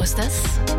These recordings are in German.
ist das?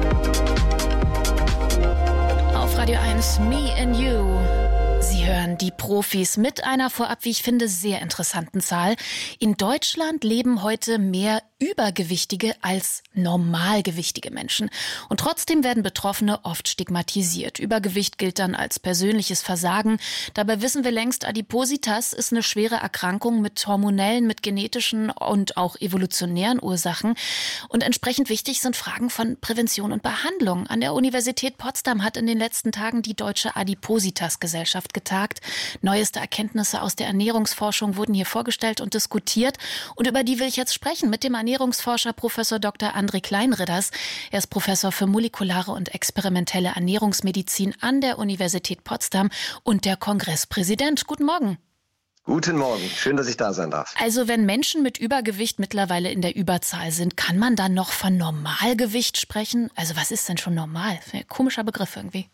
Auf Radio 1, Me and You. Sie hören die Profis mit einer vorab, wie ich finde, sehr interessanten Zahl. In Deutschland leben heute mehr übergewichtige als normalgewichtige Menschen. Und trotzdem werden Betroffene oft stigmatisiert. Übergewicht gilt dann als persönliches Versagen. Dabei wissen wir längst, Adipositas ist eine schwere Erkrankung mit hormonellen, mit genetischen und auch evolutionären Ursachen. Und entsprechend wichtig sind Fragen von Prävention und Behandlung. An der Universität Potsdam hat in den letzten Tagen die Deutsche Adipositas-Gesellschaft getagt. Neueste Erkenntnisse aus der Ernährungsforschung wurden hier vorgestellt und diskutiert. Und über die will ich jetzt sprechen mit dem Ernährungsforscher Prof. Dr. André Kleinridders. Er ist Professor für molekulare und experimentelle Ernährungsmedizin an der Universität Potsdam und der Kongresspräsident. Guten Morgen. Guten Morgen, schön, dass ich da sein darf. Also wenn Menschen mit Übergewicht mittlerweile in der Überzahl sind, kann man dann noch von Normalgewicht sprechen? Also was ist denn schon normal? Ein komischer Begriff irgendwie.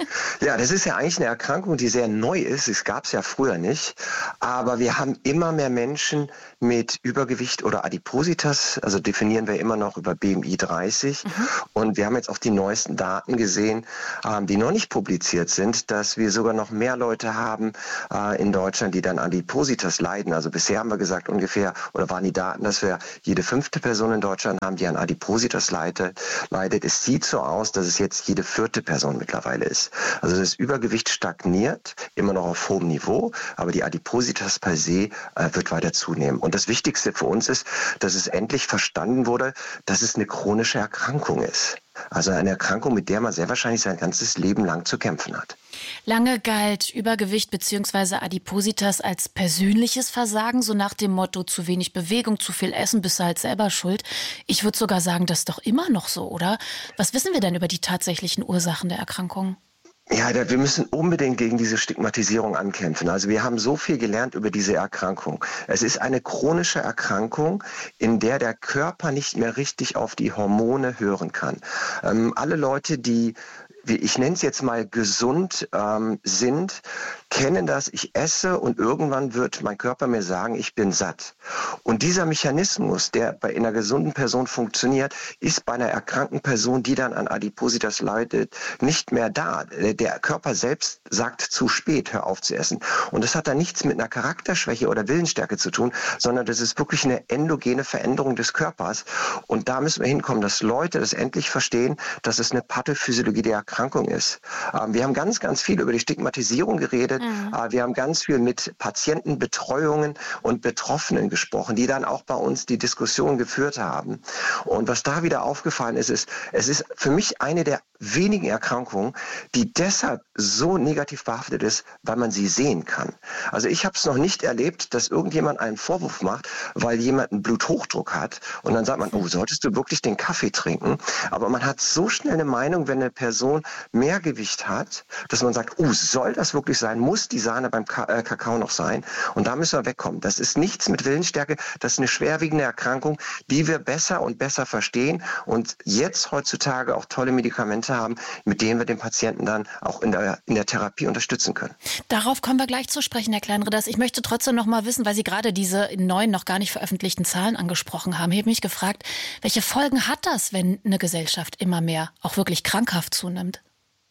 Ja, das ist ja eigentlich eine Erkrankung, die sehr neu ist. Es gab es ja früher nicht. Aber wir haben immer mehr Menschen mit Übergewicht oder Adipositas. Also definieren wir immer noch über BMI 30. Und wir haben jetzt auch die neuesten Daten gesehen, die noch nicht publiziert sind, dass wir sogar noch mehr Leute haben in Deutschland, die dann Adipositas leiden. Also bisher haben wir gesagt ungefähr, oder waren die Daten, dass wir jede 5. Person in Deutschland haben, die an Adipositas leidet. Es sieht so aus, dass es jetzt jede 4. Person mittlerweile ist. Also das Übergewicht stagniert, immer noch auf hohem Niveau, aber die Adipositas per se wird weiter zunehmen. Und das Wichtigste für uns ist, dass es endlich verstanden wurde, dass es eine chronische Erkrankung ist. Also eine Erkrankung, mit der man sehr wahrscheinlich sein ganzes Leben lang zu kämpfen hat. Lange galt Übergewicht bzw. Adipositas als persönliches Versagen, so nach dem Motto, zu wenig Bewegung, zu viel Essen, bist du halt selber schuld. Ich würde sogar sagen, das ist doch immer noch so, oder? Was wissen wir denn über die tatsächlichen Ursachen der Erkrankung? Ja, wir müssen unbedingt gegen diese Stigmatisierung ankämpfen. Also wir haben so viel gelernt über diese Erkrankung. Es ist eine chronische Erkrankung, in der der Körper nicht mehr richtig auf die Hormone hören kann. Alle Leute, die, ich nenne es jetzt mal gesund sind, kennen das, ich esse und irgendwann wird mein Körper mir sagen, ich bin satt. Und dieser Mechanismus, der bei einer gesunden Person funktioniert, ist bei einer erkrankten Person, die dann an Adipositas leidet, nicht mehr da. Der Körper selbst sagt zu spät, hör auf zu essen. Und das hat dann nichts mit einer Charakterschwäche oder Willensstärke zu tun, sondern das ist wirklich eine endogene Veränderung des Körpers. Und da müssen wir hinkommen, dass Leute das endlich verstehen, dass es eine Pathophysiologie der Erkrankung ist. Wir haben ganz, ganz viel über die Stigmatisierung geredet. Wir haben ganz viel mit Patientenbetreuungen und Betroffenen gesprochen, die dann auch bei uns die Diskussion geführt haben. Und was da wieder aufgefallen ist, es ist für mich eine der wenigen Erkrankungen, die deshalb so negativ behaftet ist, weil man sie sehen kann. Also ich habe es noch nicht erlebt, dass irgendjemand einen Vorwurf macht, weil jemand einen Bluthochdruck hat und dann sagt man, oh, solltest du wirklich den Kaffee trinken? Aber man hat so schnell eine Meinung, wenn eine Person mehr Gewicht hat, dass man sagt, oh, soll das wirklich sein? Muss die Sahne beim Kakao noch sein? Und da müssen wir wegkommen. Das ist nichts mit Willensstärke, das ist eine schwerwiegende Erkrankung, die wir besser und besser verstehen und jetzt heutzutage auch tolle Medikamente haben, mit denen wir den Patienten dann auch in der Therapie unterstützen können. Darauf kommen wir gleich zu sprechen, Herr Kleinridders. Ich möchte trotzdem noch mal wissen, weil Sie gerade diese neuen, noch gar nicht veröffentlichten Zahlen angesprochen haben. Ich habe mich gefragt, welche Folgen hat das, wenn eine Gesellschaft immer mehr auch wirklich krankhaft zunimmt?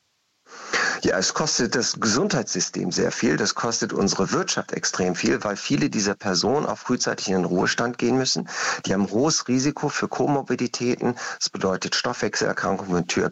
Ja, es kostet das Gesundheitssystem sehr viel, das kostet unsere Wirtschaft extrem viel, weil viele dieser Personen auch frühzeitig in den Ruhestand gehen müssen. Die haben hohes Risiko für Komorbiditäten, das bedeutet Stoffwechselerkrankungen, Typ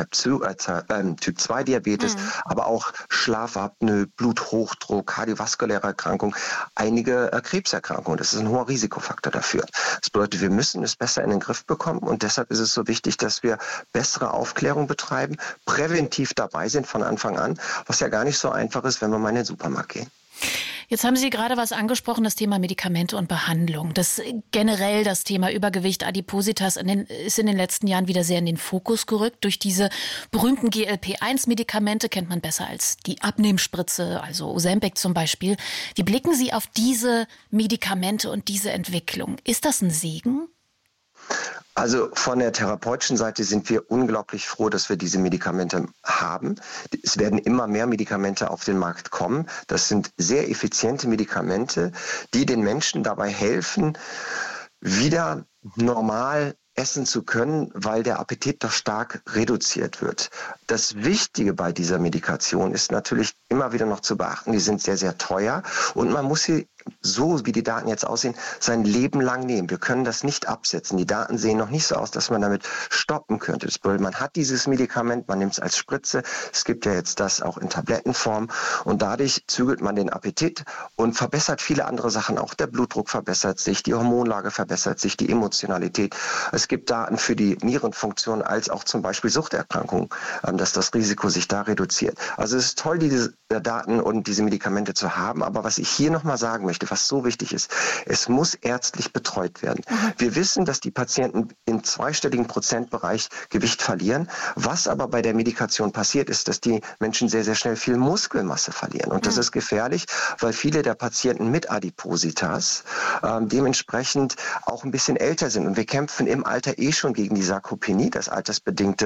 2 Diabetes, aber auch Schlafapnoe, Bluthochdruck, kardiovaskuläre Erkrankungen, einige Krebserkrankungen. Das ist ein hoher Risikofaktor dafür. Das bedeutet, wir müssen es besser in den Griff bekommen und deshalb ist es so wichtig, dass wir bessere Aufklärung betreiben, präventiv dabei sind von Anfang an, was ja gar nicht so einfach ist, wenn wir mal in den Supermarkt gehen. Jetzt haben Sie gerade was angesprochen, das Thema Medikamente und Behandlung. Das Thema Übergewicht, Adipositas ist in den letzten Jahren wieder sehr in den Fokus gerückt. Durch diese berühmten GLP-1-Medikamente kennt man besser als die Abnehmspritze, also Ozempic zum Beispiel. Wie blicken Sie auf diese Medikamente und diese Entwicklung? Ist das ein Segen? Also von der therapeutischen Seite sind wir unglaublich froh, dass wir diese Medikamente haben. Es werden immer mehr Medikamente auf den Markt kommen. Das sind sehr effiziente Medikamente, die den Menschen dabei helfen, wieder normal essen zu können, weil der Appetit doch stark reduziert wird. Das Wichtige bei dieser Medikation ist natürlich immer wieder noch zu beachten, die sind sehr, sehr teuer und man muss sie, so wie die Daten jetzt aussehen, sein Leben lang nehmen. Wir können das nicht absetzen. Die Daten sehen noch nicht so aus, dass man damit stoppen könnte. Man hat dieses Medikament, man nimmt es als Spritze. Es gibt ja jetzt das auch in Tablettenform und dadurch zügelt man den Appetit und verbessert viele andere Sachen auch. Der Blutdruck verbessert sich, die Hormonlage verbessert sich, die Emotionalität. Es gibt Daten für die Nierenfunktion als auch zum Beispiel Suchterkrankungen, dass das Risiko sich da reduziert. Also es ist toll, diese Daten und diese Medikamente zu haben, aber was ich hier nochmal sagen möchte, was so wichtig ist, es muss ärztlich betreut werden. Wir wissen, dass die Patienten im zweistelligen Prozentbereich Gewicht verlieren. Was aber bei der Medikation passiert, ist, dass die Menschen sehr, sehr schnell viel Muskelmasse verlieren. Und das ist gefährlich, weil viele der Patienten mit Adipositas dementsprechend auch ein bisschen älter sind. Und wir kämpfen im Alter schon gegen die Sarkopenie, der altersbedingte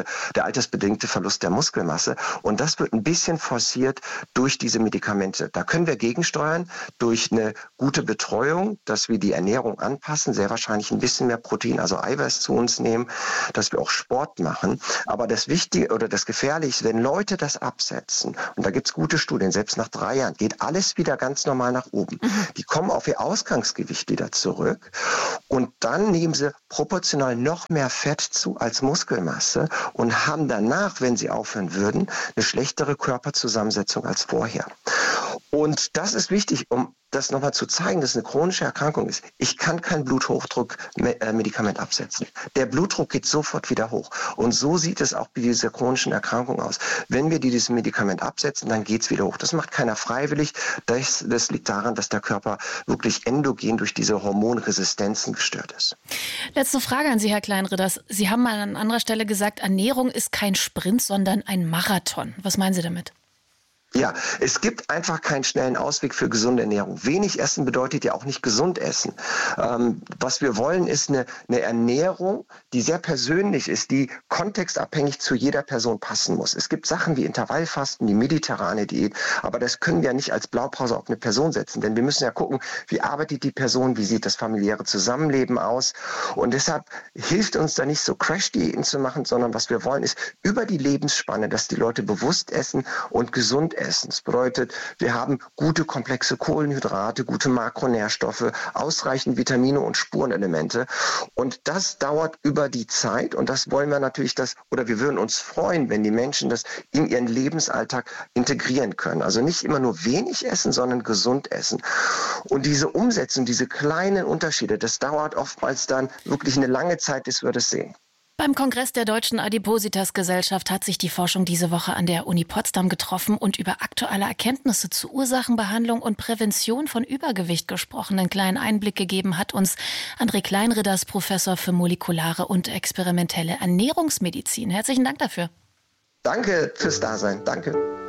Verlust der Muskelmasse. Und das wird ein bisschen forciert durch diese Medikamente. Da können wir gegensteuern durch eine gute Betreuung, dass wir die Ernährung anpassen, sehr wahrscheinlich ein bisschen mehr Protein, also Eiweiß zu uns nehmen, dass wir auch Sport machen. Aber das Wichtige oder das Gefährliche ist, wenn Leute das absetzen, und da gibt es gute Studien, selbst nach 3 Jahren, geht alles wieder ganz normal nach oben. Die kommen auf ihr Ausgangsgewicht wieder zurück und dann nehmen sie proportional noch mehr Fett zu als Muskelmasse und haben danach, wenn sie aufhören würden, eine schlechtere Körperzusammensetzung als vorher. Und das ist wichtig, um das nochmal zu zeigen, dass es eine chronische Erkrankung ist. Ich kann kein Bluthochdruckmedikament absetzen. Der Blutdruck geht sofort wieder hoch. Und so sieht es auch bei dieser chronischen Erkrankung aus. Wenn wir dieses Medikament absetzen, dann geht es wieder hoch. Das macht keiner freiwillig. Das liegt daran, dass der Körper wirklich endogen durch diese Hormonresistenzen gestört ist. Letzte Frage an Sie, Herr Kleinridders. Sie haben mal an anderer Stelle gesagt, Ernährung ist kein Sprint, sondern ein Marathon. Was meinen Sie damit? Ja, es gibt einfach keinen schnellen Ausweg für gesunde Ernährung. Wenig essen bedeutet ja auch nicht gesund essen. Was wir wollen, ist eine Ernährung, die sehr persönlich ist, die kontextabhängig zu jeder Person passen muss. Es gibt Sachen wie Intervallfasten, die mediterrane Diät, aber das können wir ja nicht als Blaupause auf eine Person setzen, denn wir müssen ja gucken, wie arbeitet die Person, wie sieht das familiäre Zusammenleben aus. Und deshalb hilft uns da nicht so Crash-Diäten zu machen, sondern was wir wollen, ist über die Lebensspanne, dass die Leute bewusst essen und gesund essen. Das bedeutet, wir haben gute komplexe Kohlenhydrate, gute Makronährstoffe, ausreichend Vitamine und Spurenelemente. Und das dauert über die Zeit. Und das wollen wir natürlich, wir würden uns freuen, wenn die Menschen das in ihren Lebensalltag integrieren können. Also nicht immer nur wenig essen, sondern gesund essen. Und diese Umsetzung, diese kleinen Unterschiede, das dauert oftmals dann wirklich eine lange Zeit, bis wir das sehen. Beim Kongress der Deutschen Adipositas-Gesellschaft hat sich die Forschung diese Woche an der Uni Potsdam getroffen und über aktuelle Erkenntnisse zu Ursachenbehandlung und Prävention von Übergewicht gesprochen. Einen kleinen Einblick gegeben hat uns André Kleinridders, Professor für molekulare und experimentelle Ernährungsmedizin. Herzlichen Dank dafür. Danke fürs Dasein. Danke.